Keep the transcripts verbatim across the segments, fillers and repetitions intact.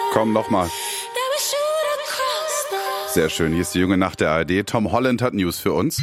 Komm, nochmal. Sehr schön, hier ist die junge Nacht der A R D. Tom Holland hat News für uns.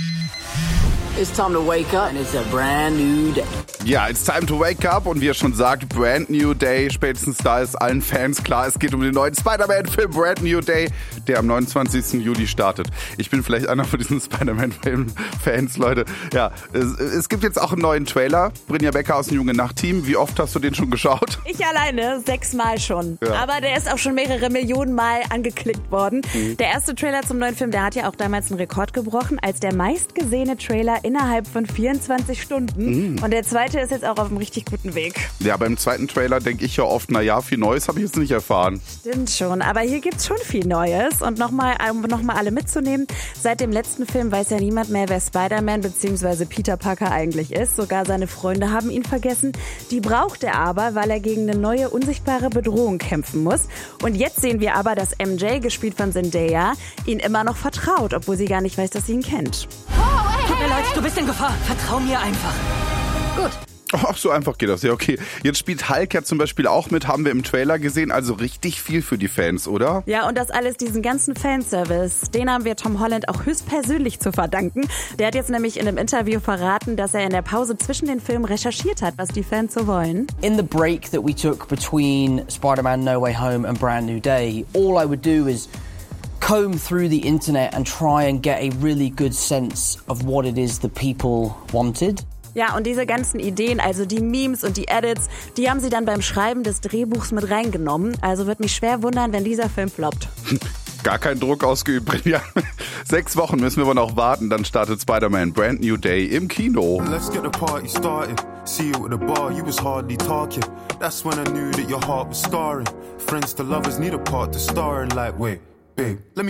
It's time to wake up and it's a brand new day. Ja, it's time to wake up und wie er schon sagt, brand new day. Spätestens da ist allen Fans klar, es geht um den neuen Spider-Man-Film Brand New Day, der am neunundzwanzigsten Juli startet. Ich bin vielleicht einer von diesen Spider-Man-Film-Fans, Leute. Ja, es, es gibt jetzt auch einen neuen Trailer. Brynja Becker aus dem Junge Nacht-Team. Wie oft hast du den schon geschaut? Ich alleine, sechsmal schon. Ja. Aber der ist auch schon mehrere Millionen Mal angeklickt worden. Mhm. Der erste Trailer zum neuen Film, der hat ja auch damals einen Rekord gebrochen, als der meistgesehene Trailer innerhalb von vierundzwanzig Stunden. Mhm. Und der zweite ist jetzt auch auf einem richtig guten Weg. Ja, beim zweiten Trailer denke ich ja oft, na ja, viel Neues habe ich jetzt nicht erfahren. Stimmt schon, aber hier gibt's schon viel Neues. Und nochmal, um nochmal alle mitzunehmen, seit dem letzten Film weiß ja niemand mehr, wer Spider-Man bzw. Peter Parker eigentlich ist. Sogar seine Freunde haben ihn vergessen. Die braucht er aber, weil er gegen eine neue, unsichtbare Bedrohung kämpfen muss. Und jetzt sehen wir aber, dass M J, gespielt von Zendaya, ihn immer noch vertraut, obwohl sie gar nicht weiß, dass sie ihn kennt. Tut mir leid, du bist in Gefahr. Vertrau mir einfach. Gut. Ach, so einfach geht das. Ja, okay. Jetzt spielt Hulk ja zum Beispiel auch mit, haben wir im Trailer gesehen. Also richtig viel für die Fans, oder? Ja, und das alles, diesen ganzen Fanservice, den haben wir Tom Holland auch höchstpersönlich zu verdanken. Der hat jetzt nämlich in einem Interview verraten, dass er in der Pause zwischen den Filmen recherchiert hat, was die Fans so wollen. In the break that we took between Spider-Man No Way Home and Brand New Day, all I would do is comb through the internet and try and get a really good sense of what it is that people wanted. Ja, und diese ganzen Ideen, also die Memes und die Edits, die haben sie dann beim Schreiben des Drehbuchs mit reingenommen. Also wird mich schwer wundern, wenn dieser Film floppt. Gar kein Druck ausgeübt, Brynja. Sechs Wochen müssen wir aber noch warten, dann startet Spider-Man Brand New Day im Kino. Let's get the party started. See you at the bar, you was hardly talking. That's when I knew that your heart was scarring. Friends to lovers need a part to star in, like, wait, babe, let me